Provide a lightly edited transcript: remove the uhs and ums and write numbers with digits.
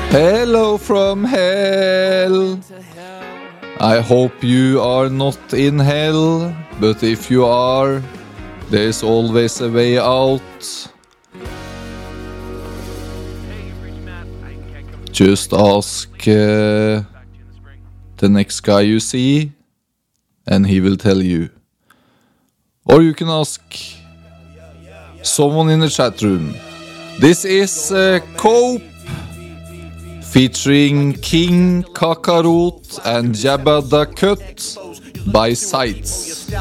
Hello from hell. I hope you are not in hell, but if you are, there's always a way out. Just ask the next guy you see, and he will tell you. Or you can ask someone in the chat room. This is Cope featuring King Kakarot and Jabba the Hutt by Sights.